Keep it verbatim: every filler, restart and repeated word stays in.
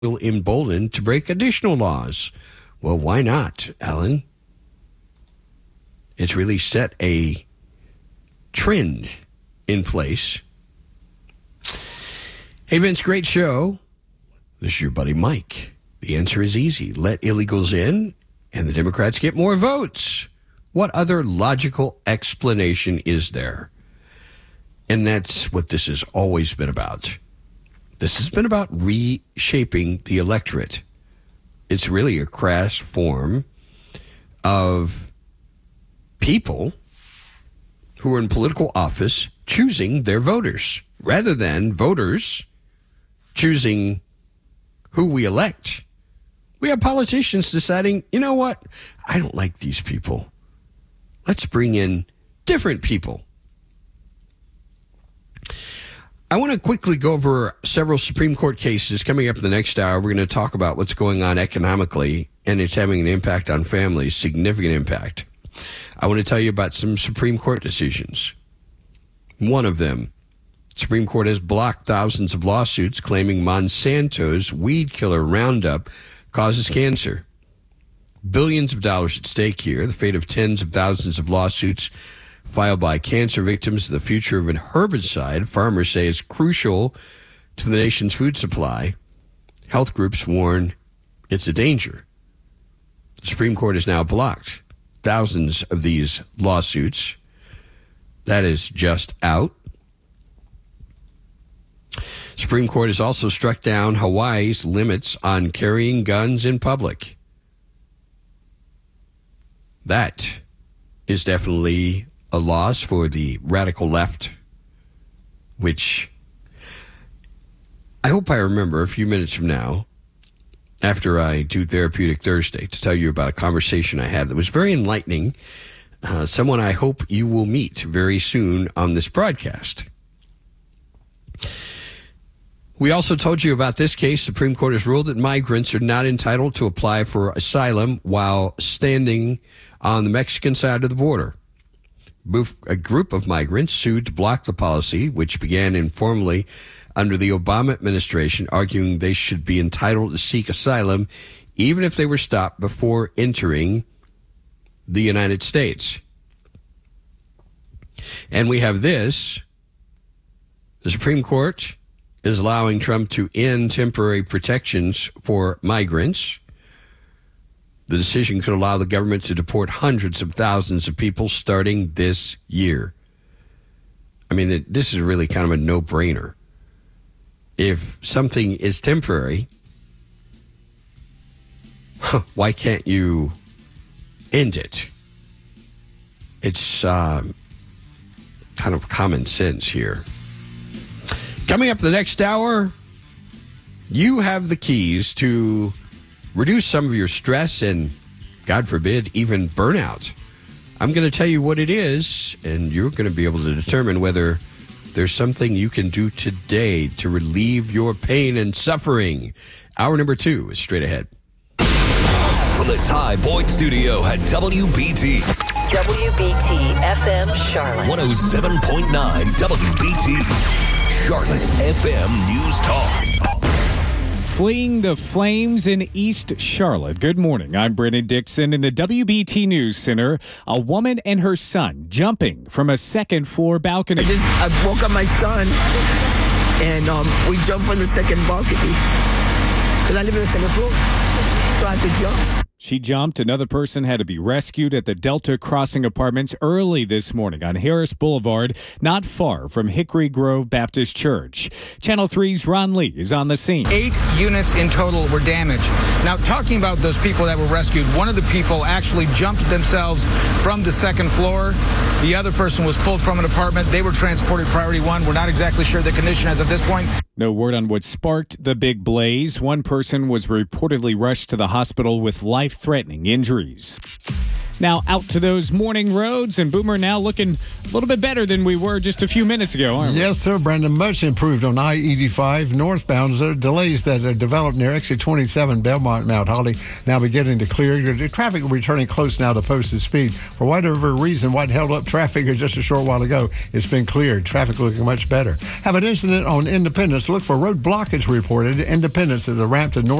will embolden to break additional laws. Well, why not, Alan? It's really set a trend in place. Hey, Vince, great show. This is your buddy Mike. The answer is easy. Let illegals in, and the Democrats get more votes. What other logical explanation is there? And that's what this has always been about. This has been about reshaping the electorate. It's really a crass form of people who are in political office choosing their voters, rather than voters choosing who we elect. We have politicians deciding, you know what? I don't like these people. Let's bring in different people. I want to quickly go over several Supreme Court cases coming up in the next hour. We're going to talk about what's going on economically, and it's having an impact on families, significant impact. I want to tell you about some Supreme Court decisions. One of them, Supreme Court has blocked thousands of lawsuits claiming Monsanto's weed killer Roundup causes cancer. Billions of dollars at stake here, the fate of tens of thousands of lawsuits filed by cancer victims. The future of an herbicide farmers say is crucial to the nation's food supply. Health groups warn it's a danger. The Supreme Court has now blocked thousands of these lawsuits. That is just out. Supreme Court has also struck down Hawaii's limits on carrying guns in public. That is definitely a loss for the radical left, which I hope I remember a few minutes from now, after I do Therapeutic Thursday, to tell you about a conversation I had that was very enlightening. Uh, someone I hope you will meet very soon on this broadcast. We also told you about this case. Supreme Court has ruled that migrants are not entitled to apply for asylum while standing on the Mexican side of the border. A group of migrants sued to block the policy, which began informally under the Obama administration, arguing they should be entitled to seek asylum even if they were stopped before entering the United States. And we have this. The Supreme Court is allowing Trump to end temporary protections for migrants. The decision could allow the government to deport hundreds of thousands of people starting this year. I mean, this is really kind of a no-brainer. If something is temporary, why can't you end it? It's uh, kind of common sense here. Coming up the next hour, you have the keys to reduce some of your stress and, God forbid, even burnout. I'm going to tell you what it is, and you're going to be able to determine whether there's something you can do today to relieve your pain and suffering. Hour number two is straight ahead. From the Ty Boyd Studio at W B T. W B T F M Charlotte. one oh seven point nine W B T. Charlotte's F M News Talk. Fleeing the flames in East Charlotte. Good morning. I'm Brennan Dixon in the W B T News Center. A woman and her son jumping from a second floor balcony. I just I woke up my son, and um, we jumped on the second balcony because I live in the second floor, so I had to jump. She jumped. Another person had to be rescued at the Delta Crossing Apartments early this morning on Harris Boulevard, not far from Hickory Grove Baptist Church. Channel three's Ron Lee is on the scene. Eight units in total were damaged. Now, talking about those people that were rescued, one of the people actually jumped themselves from the second floor. The other person was pulled from an apartment. They were transported priority one. We're not exactly sure the condition as of this point. No word on what sparked the big blaze. One person was reportedly rushed to the hospital with life-threatening injuries. Now out to those morning roads, and Boomer now looking a little bit better than we were just a few minutes ago, aren't we? Yes, sir, Brandon. Much improved on I eighty-five northbound. There are delays that are developed near exit twenty-seven, Belmont, Mount Holly, now beginning to clear. The traffic returning close now to posted speed. For whatever reason, what held up traffic just a short while ago, it's been cleared. Traffic looking much better. Have an incident on Independence. Look for road blockage reported. Independence is the ramp to north.